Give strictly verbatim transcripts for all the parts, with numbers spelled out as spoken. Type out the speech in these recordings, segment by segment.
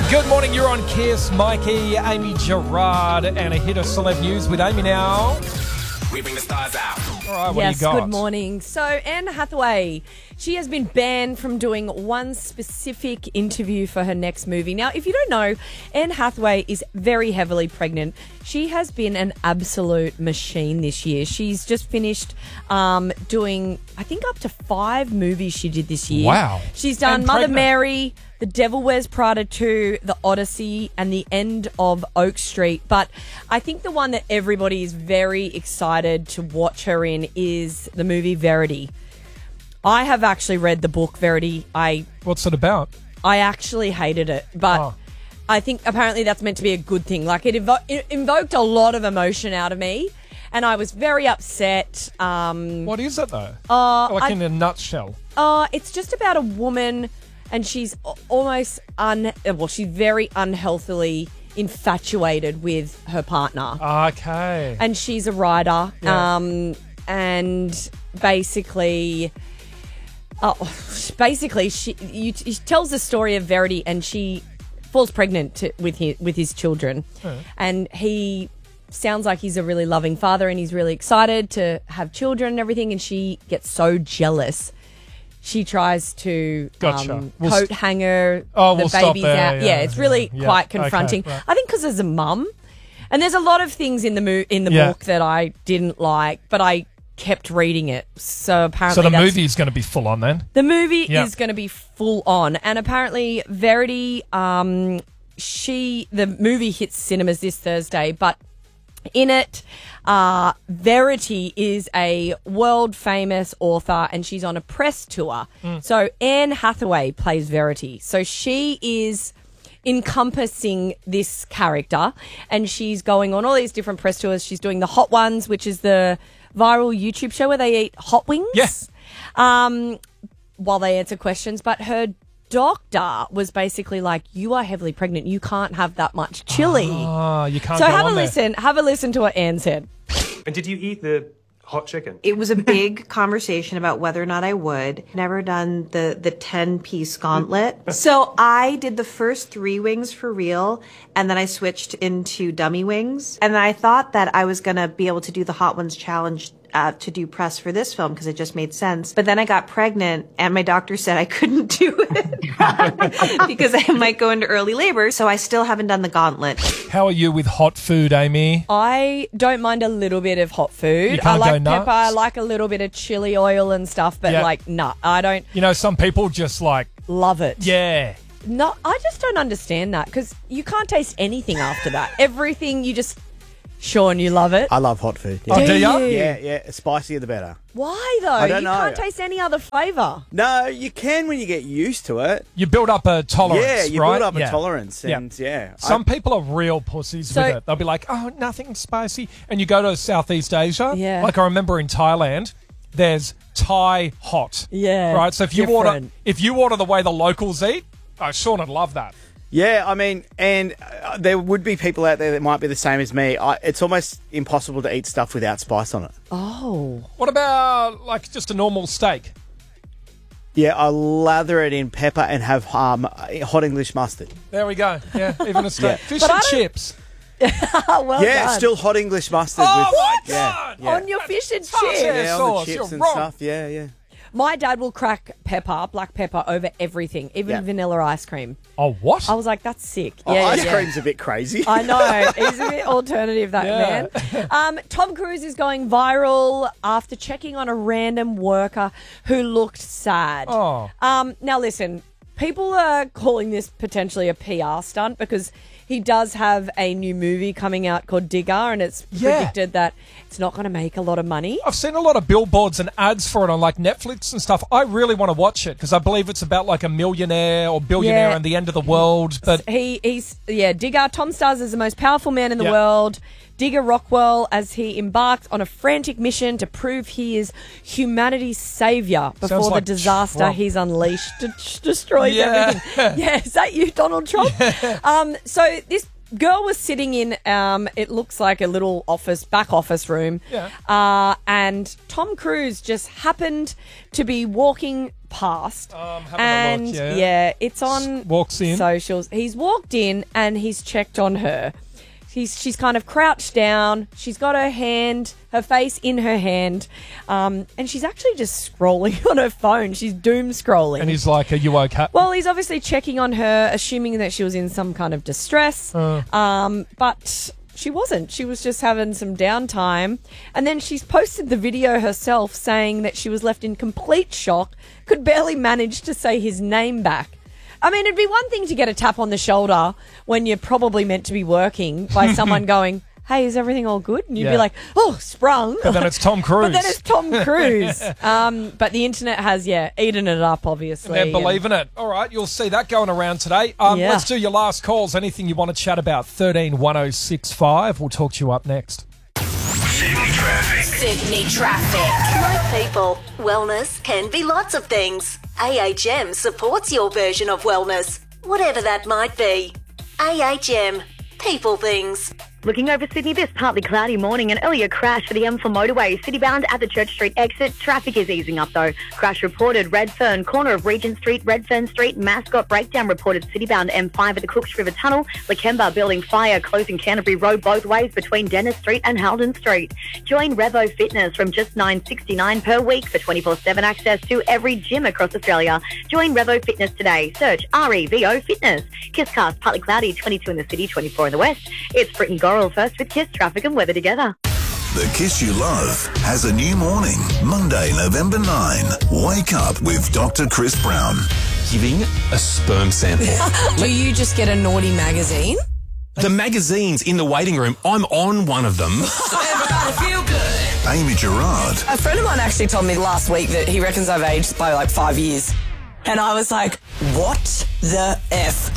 Good morning, you're on Kiss. Mikey, Amy Gerard, and a hit of celeb news with Amy now. We bring the stars out. All right, what yes, do you got? Good morning. So Anne Hathaway, she has been banned from doing one specific interview for her next movie. Now, if you don't know, Anne Hathaway is very heavily pregnant. She has been an absolute machine this year. She's just finished um, doing, I think, up to five movies she did this year. Wow. She's done And Mother pregnant. Mary, The Devil Wears Prada two, The Odyssey, and The End of Oak Street. But I think the one that everybody is very excited to watch her in is the movie Verity. I have actually read the book Verity. I What's it about? I actually hated it, but Oh. I think apparently that's meant to be a good thing. Like it, evo- it invoked a lot of emotion out of me, and I was very upset. Um, What is it, though? uh, like I- in a nutshell. Uh, it's just about a woman, and she's a- almost un. Well, she's very unhealthily infatuated with her partner, Okay. and she's a writer. Yeah. Um, and basically, oh, basically, she you, she tells the story of Verity, and she falls pregnant to, with his with his children, and he sounds like he's a really loving father, and he's really excited to have children and everything, and she gets so jealous. She tries to Gotcha. um, We'll coat st- hanger Oh, the we'll stop babies there, out. Yeah, yeah, it's really yeah. quite Okay, confronting. right. I think because as a mum, and there's a lot of things in the mo- in the Yeah. book that I didn't like, but I kept reading it. So apparently, So the that's- movie is going to be full on then? the movie Yeah. is going to be full on, and apparently Verity, um, she the movie hits cinemas this Thursday, but in it, uh, Verity is a world famous author, and she's on a press tour. So Anne Hathaway plays Verity. So she is encompassing this character, and she's going on all these different press tours. She's doing the Hot Ones, which is the viral YouTube show where they eat hot wings. Yes. Um, while they answer questions, but her doctor was basically like, "You are heavily pregnant. You can't have that much chili." Oh, you can't so go have a on there. listen. Have a listen to what Anne said. And did you eat the hot chicken? It was a big conversation about whether or not I would. Never done the the ten piece gauntlet. So I did the first three wings for real, and then I switched into dummy wings. And then I thought that I was gonna be able to do the Hot Ones challenge uh, to do press for this film because it just made sense. But then I got pregnant, and my doctor said I couldn't do it because I might go into early labor. So I still haven't done the gauntlet. How are you with hot food, Amy? I don't mind a little bit of hot food. You I can't like go nuts? pepper. I like a little bit of chili oil and stuff, but Yeah. like, nah, I don't You know, some people just like, love it. yeah. No, I just don't understand that because you can't taste anything after that. Everything you just, Sean, you love it. I love hot food. Oh, Yeah, do ya? you? yeah, yeah. The spicier the better. Why though? I don't you know. can't taste any other flavour. No, you can when you get used to it. You build up a tolerance, yeah, you right? build up Yeah. a tolerance, Yeah. and yeah. Some I- people are real pussies So- with it. They'll be like, oh, nothing spicy. And you go to Southeast Asia. Yeah. Like I remember in Thailand, there's Thai hot. Yeah, Right? So if you order different. if you order the way the locals eat, oh, Sean would love that. yeah, I mean, and uh, there would be people out there that might be the same as me. I, it's almost impossible to eat stuff without spice on it. Oh. What about like just a normal steak? Yeah, I lather it in pepper and have um, hot English mustard. There we go. Yeah, even a steak. Yeah. Fish But and I don't- chips. well yeah, done. still hot English mustard. Oh with, my yeah, God! Yeah. On your fish and Tough chips. ass. yeah, on sauce, the chips you're and wrong. stuff. Yeah, yeah. My dad will crack pepper, black pepper, over everything, even Yeah. vanilla ice cream. Oh, what? I was like, that's sick. Oh, Yeah, ice yeah. cream's a bit crazy. I know. He's a bit alternative, that Yeah. man. Um, Tom Cruise is going viral after checking on a random worker who looked sad. Oh. Um, now, listen, people are calling this potentially a P R stunt because he does have a new movie coming out called Digger, and it's Yeah. predicted that it's not going to make a lot of money. I've seen a lot of billboards and ads for it on like Netflix and stuff. I really want to watch it because I believe it's about like a millionaire or billionaire Yeah. and the end of the world. But He, he's, yeah, Digger. Tom stars as the most powerful man in the Yeah. world, Digger Rockwell, as he embarks on a frantic mission to prove he is humanity's savior before the like disaster Trump. he's unleashed to destroys Yeah. everything. Yeah, is that you, Donald Trump? Um, so this girl was sitting in, um, it looks like a little office, back office room. Yeah. Uh, and Tom Cruise just happened to be walking past. Um, having a and look, yeah. it's on Walks in. socials. He's walked in and he's checked on her. He's, she's kind of crouched down. She's got her hand, her face in her hand, um, and she's actually just scrolling on her phone. She's doom scrolling. And he's like, are you okay? Well, he's obviously checking on her, assuming that she was in some kind of distress. Uh. Um, but she wasn't. She was just having some downtime. And then she's posted the video herself saying that she was left in complete shock, could barely manage to say his name back. I mean, it'd be one thing to get a tap on the shoulder when you're probably meant to be working by someone going, hey, is everything all good? And you'd Yeah. be like, oh, sprung. But then it's Tom Cruise. But then it's Tom Cruise. um, but the internet has, yeah, eaten it up, obviously. They're believing it. All right, you'll see that going around today. Um, Yeah. Let's do your last calls. Anything you want to chat about? thirteen one oh six five. We'll talk to you up next. Sydney traffic. Sydney traffic. My people, wellness can be lots of things. A H M supports your version of wellness, whatever that might be. A H M, people things. Looking over Sydney, this partly cloudy morning, an earlier crash for the M four motorway, city-bound at the Church Street exit. Traffic is easing up though. Crash reported Redfern, corner of Regent Street, Redfern Street. Mascot breakdown reported city-bound M five at the Cooks River Tunnel. Lakemba building fire, closing Canterbury Road both ways between Dennis Street and Haldon Street. Join Revo Fitness from just nine dollars sixty-nine per week for twenty-four seven access to every gym across Australia. Join Revo Fitness today. Search R E V O Fitness. Kisscast, partly cloudy, twenty-two in the city, twenty-four in the west. It's Brit and Goral first with Kiss traffic and weather together. The Kiss You Love has a new morning. Monday, November ninth. Wake up with Doctor Chris Brown. Giving a sperm sample. Do you just get a naughty magazine? The magazines in the waiting room, I'm on one of them. Everybody feel good. Amy Gerard. A friend of mine actually told me last week that he reckons I've aged by like five years. And I was like, what the F?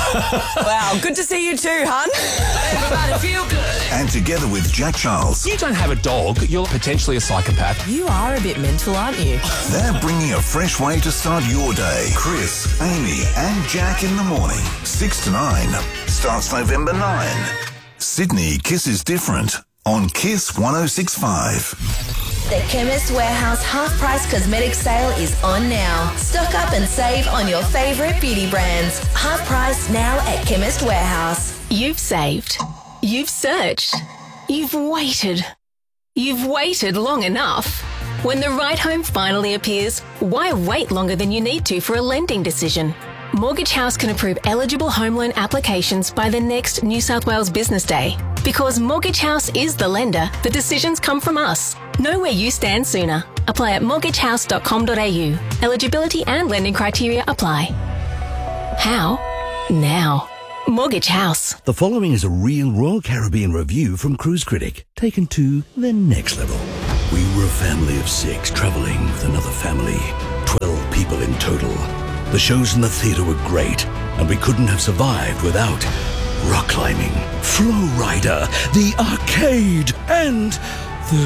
Wow, good to see you too, hun. Everybody feel good. And together with Jack Charles, You don't have a dog, you're potentially a psychopath. You are a bit mental, aren't you? they're bringing a fresh way to start your day. Chris, Amy and Jack in the morning. six to nine. Starts November ninth. Sydney Kiss is different on Kiss one oh six point five. The Chemist Warehouse half-price cosmetic sale is on now. Stock up and save on your favourite beauty brands. Half price now at Chemist Warehouse. You've saved. You've searched. You've waited. You've waited long enough. When the right home finally appears, why wait longer than you need to for a lending decision? Mortgage House can approve eligible home loan applications by the next New South Wales Business Day. Because Mortgage House is the lender, the decisions come from us. Know where you stand sooner. Apply at mortgage house dot com dot a u. Eligibility and lending criteria apply. How? Now. Mortgage House. The following is a real Royal Caribbean review from Cruise Critic, taken to the next level. We were a family of six traveling with another family, twelve people in total. The shows in the theatre were great, and we couldn't have survived without rock climbing, Flow Rider, the arcade, and the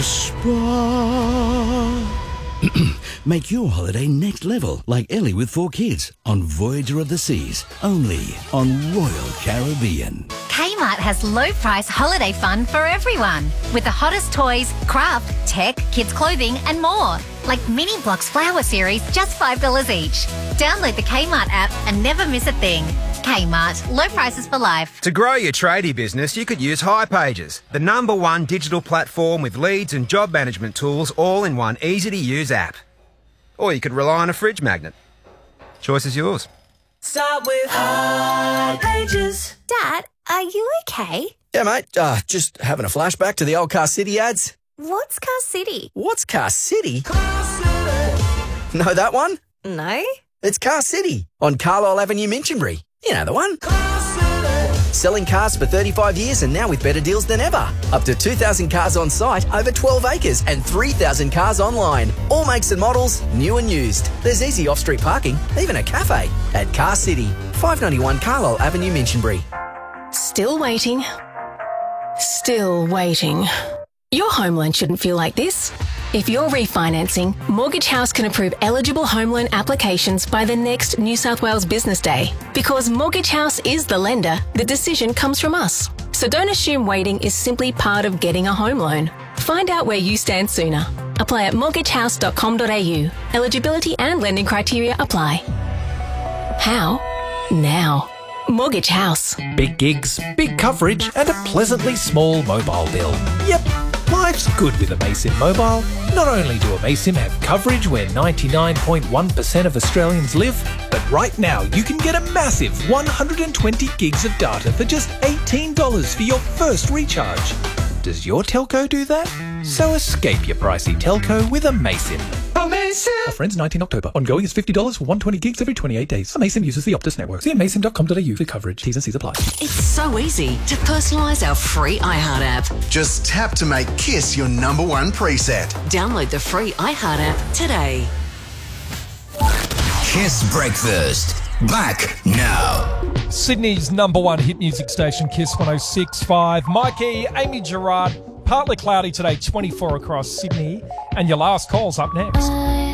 spa. Make your holiday next level, like Ellie with four kids, on Voyager of the Seas, only on Royal Caribbean. Kmart has low price holiday fun for everyone, with the hottest toys, craft, tech, kids clothing and more. Like Mini Blocks Flower Series, just five dollars each. Download the Kmart app and never miss a thing. Kmart, low prices for life. To grow your tradie business, you could use hipages, the number one digital platform with leads and job management tools all in one easy-to-use app. Or you could rely on a fridge magnet. Choice is yours. Start with hipages. Dad, are you okay? Yeah, mate. Uh, just having a flashback to the old Car City ads. What's Car City? What's Car City? Car City. Know that one? No. It's Car City on Carlisle Avenue, Minchinbury. You know the one. Car City. Selling cars for thirty-five years and now with better deals than ever. Up to two thousand cars on site, over twelve acres and three thousand cars online. All makes and models, new and used. There's easy off-street parking, even a cafe. At Car City, five ninety-one Carlisle Avenue, Minchinbury. Still waiting. Still waiting. Your home loan shouldn't feel like this. If you're refinancing, Mortgage House can approve eligible home loan applications by the next New South Wales Business Day. Because Mortgage House is the lender, the decision comes from us. So don't assume waiting is simply part of getting a home loan. Find out where you stand sooner. Apply at mortgage house dot com dot a u. Eligibility and lending criteria apply. How? Now. Mortgage House. Big gigs, big coverage, and a pleasantly small mobile bill. Yep, life's good with Amaysim Mobile. Not only do Amaysim have coverage where ninety-nine point one percent of Australians live, but right now you can get a massive one hundred twenty gigs of data for just eighteen dollars for your first recharge. Does your telco do that? So escape your pricey telco with Amaysim. Amaysim! Offer ends nineteenth October. Ongoing is fifty dollars for one hundred twenty gigs every twenty-eight days. Amaysim uses the Optus network. See amaysim dot com dot a u for coverage. T's and C's apply. It's so easy to personalise our free iHeart app. Just tap to make Kiss your number one preset. Download the free iHeart app today. Kiss Breakfast. Back now. Sydney's number one hit music station, Kiss one oh six point five. Mikey, Amy Gerard, partly cloudy today, twenty-four across Sydney. And your last call's up next.